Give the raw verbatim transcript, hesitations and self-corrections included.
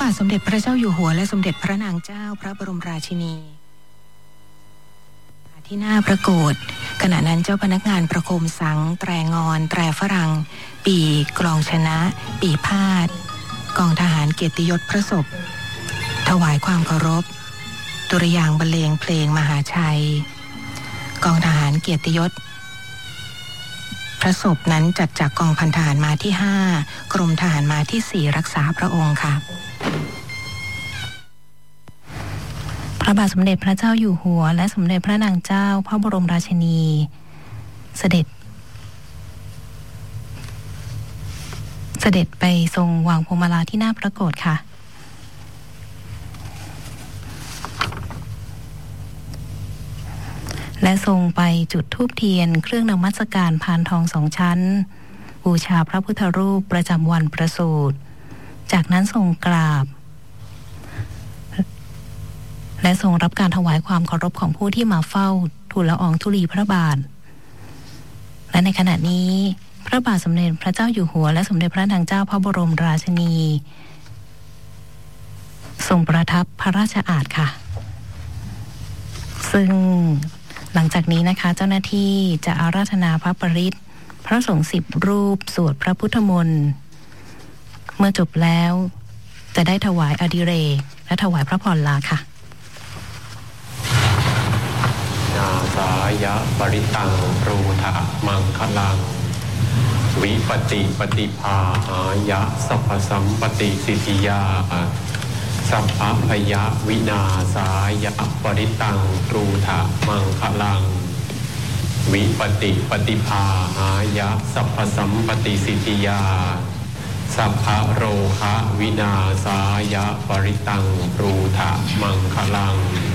าทสมเด็จพระเจ้าอยู่หัวและสมเด็จพระนางเจ้าพระบรมราชินีที่หน้าพระโกฐขณะนั้นเจ้าพนักงานประโคมสังแตรงอนแตรฝรั่งปีกลองชนะปีพาดกองทหารเกียรติยศพระศพถวายความเคารพดุริยางค์บรรเลงเพลงมหาชัยกองทหารเกียรติยศพระศพนั้นจัดจากกองพันทหารมาที่ห้ากรมทหารมาที่สี่รักษาพระองค์ค่ะพระบาทสมเด็จพระเจ้าอยู่หัวและสมเด็จพระนางเจ้าพระบรมราชินีเสด็จเสด็จไปทรงวางพวงมาลาที่หน้าพระโกฐค่ะและทรงไปจุดธูปเทียนเครื่องนมัสการพานทองสองชั้นบูชาพระพุทธรูปประจำวันประสูติจากนั้นทรงกราบและทรงรับการถวายความเคารพของผู้ที่มาเฝ้าทูลละอองธุลีพระบาทและในขณะนี้พระบาทสมเด็จพระเจ้าอยู่หัวและสมเด็จพระนางเจ้าพระบรมราชินีทรงประทับพระราชอาสน์ค่ะซึ่งหลังจากนี้นะคะเจ้าหน้าที่จะอาราธนาพระปริตรพระสงฆ์สิบรูปสวดพระพุทธมนต์เมื่อจบแล้วจะได้ถวายอดิเรกและถวายพระพรลาค่ะนาสายะปริตังรูถะมังคลังวิปติปฏิภาหายะสัพพสัมปติสิทธิยาสัพพพยะวินาสายะปริตังรูถะมังคลังวิปติปฏิภาหายะสัพพสัมปติสิทธิยาสัพพะโรคะวินาสายะปริตังรูถะมังคลัง